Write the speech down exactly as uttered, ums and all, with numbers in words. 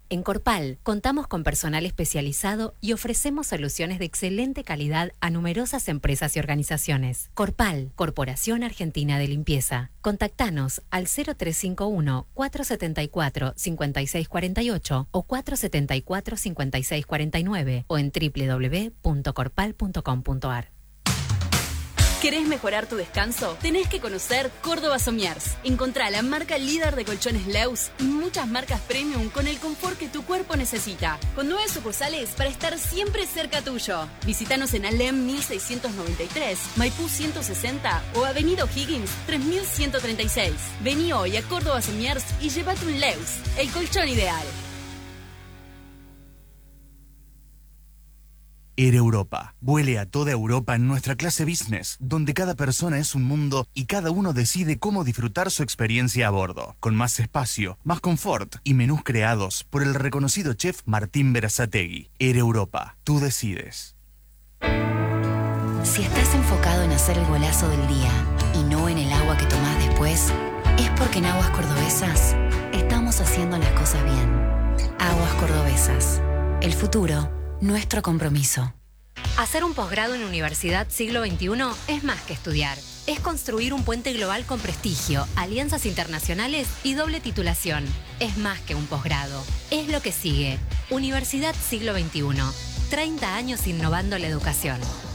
En Corpal, contamos con personal especializado y ofrecemos soluciones de excelente calidad a numerosas empresas y organizaciones. Corpal, Corporación Argentina de Limpieza. Contactanos al cero tres cinco uno, cuatro siete cuatro, cinco seis cuatro ocho o cuatro siete cuatro, cinco seis cuatro nueve o en doble u doble u doble u punto corpal punto com punto a r. ¿Querés mejorar tu descanso? Tenés que conocer Córdoba Somiers. Encontrá la marca líder de colchones Leus y muchas marcas premium con el confort que tu cuerpo necesita. Con nueve sucursales para estar siempre cerca tuyo. Visítanos en Alem mil seiscientos noventa y tres, Maipú ciento sesenta o Avenida O'Higgins tres mil ciento treinta y seis. Vení hoy a Córdoba Somiers y llévate un Leus, el colchón ideal. Air Europa. Vuele a toda Europa en nuestra clase business, donde cada persona es un mundo y cada uno decide cómo disfrutar su experiencia a bordo. Con más espacio, más confort y menús creados por el reconocido chef Martín Berazategui. Air Europa. Tú decides. Si estás enfocado en hacer el golazo del día y no en el agua que tomás después, es porque en Aguas Cordobesas estamos haciendo las cosas bien. Aguas Cordobesas. El futuro, nuestro compromiso. Hacer un posgrado en Universidad Siglo veintiuno es más que estudiar. Es construir un puente global con prestigio, alianzas internacionales y doble titulación. Es más que un posgrado. Es lo que sigue. Universidad Siglo veintiuno. treinta años innovando la educación.